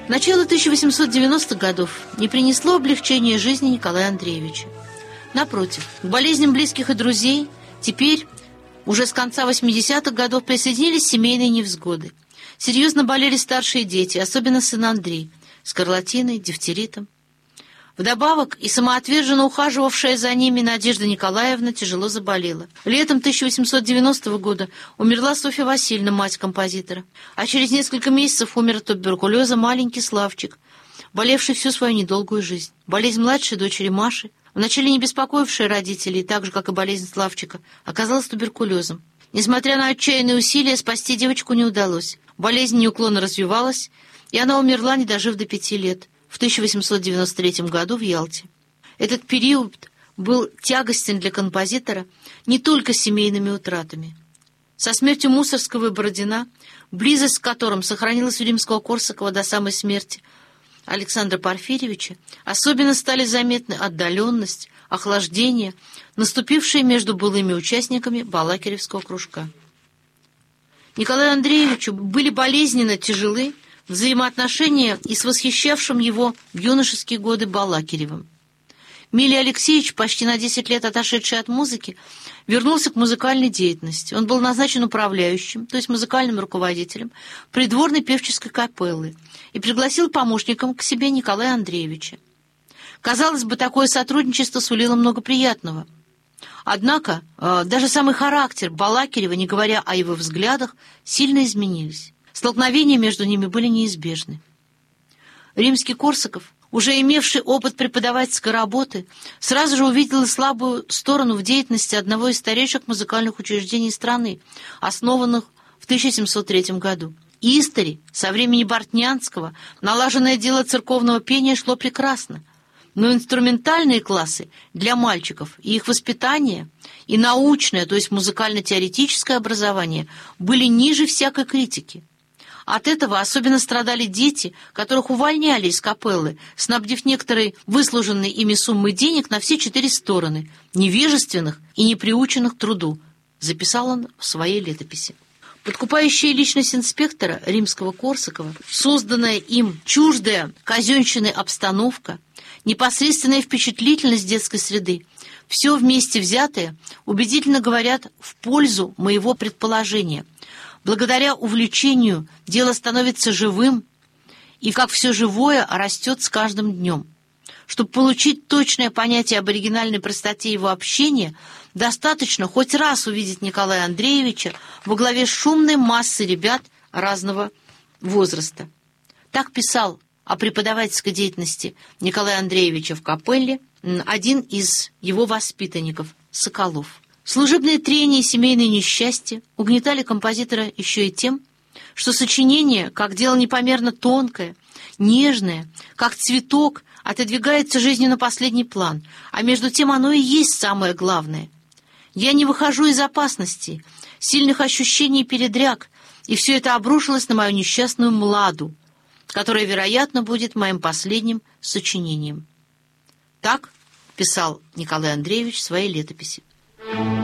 Начало 1890-х годов не принесло облегчения жизни Николая Андреевича. Напротив, к болезням близких и друзей теперь, уже с конца 80-х годов, присоединились семейные невзгоды. Серьезно болели старшие дети, особенно сын Андрей, скарлатиной, дифтеритом. Вдобавок и самоотверженно ухаживавшая за ними Надежда Николаевна тяжело заболела. Летом 1890 года умерла Софья Васильевна, мать композитора. А через несколько месяцев умер от туберкулеза маленький Славчик, болевший всю свою недолгую жизнь. Болезнь младшей дочери Маши, вначале не беспокоившая родителей, так же, как и болезнь Славчика, оказалась туберкулезом. Несмотря на отчаянные усилия, спасти девочку не удалось. Болезнь неуклонно развивалась, и она умерла, не дожив до 5 лет. В 1893 году в Ялте. Этот период был тягостен для композитора не только семейными утратами. Со смертью Мусорского и Бородина, близость с которым сохранилась у Римского-Корсакова до самой смерти Александра Порфирьевича, особенно стали заметны отдаленность, охлаждение, наступившие между былыми участниками Балакиревского кружка. Николаю Андреевичу были болезненно тяжелы взаимоотношения и с восхищавшим его в юношеские годы Балакиревым. Милий Алексеевич, почти на 10 лет отошедший от музыки, вернулся к музыкальной деятельности. Он был назначен управляющим, то есть музыкальным руководителем, придворной певческой капеллы и пригласил помощником к себе Николая Андреевича. Казалось бы, такое сотрудничество сулило много приятного. Однако даже самый характер Балакирева, не говоря о его взглядах, сильно изменились. Столкновения между ними были неизбежны. Римский-Корсаков, уже имевший опыт преподавательской работы, сразу же увидел и слабую сторону в деятельности одного из старейших музыкальных учреждений страны, основанных в 1703 году. Истори, со времени Бортнянского, налаженное дело церковного пения шло прекрасно, но инструментальные классы для мальчиков и их воспитание, и научное, то есть музыкально-теоретическое образование, были ниже всякой критики. От этого особенно страдали дети, которых увольняли из капеллы, снабдив некоторой выслуженной ими суммой денег на все 4 стороны, невежественных и неприученных к труду, записал он в своей летописи. Подкупающая личность инспектора Римского-Корсакова, созданная им чуждая казенщиной обстановка, непосредственная впечатлительность детской среды, все вместе взятое убедительно говорят в пользу моего предположения. Благодаря увлечению дело становится живым, и как все живое растет с каждым днем. Чтобы получить точное понятие об оригинальной простоте его общения, достаточно хоть раз увидеть Николая Андреевича во главе шумной массы ребят разного возраста. Так писал о преподавательской деятельности Николая Андреевича в капелле один из его воспитанников, Соколов. Служебные трения и семейные несчастья угнетали композитора еще и тем, что сочинение, как дело непомерно тонкое, нежное, как цветок, отодвигается жизнью на последний план, а между тем оно и есть самое главное. Я не выхожу из опасности, сильных ощущений и передряг, и все это обрушилось на мою несчастную Младу, которая, вероятно, будет моим последним сочинением. Так писал Николай Андреевич в своей летописи.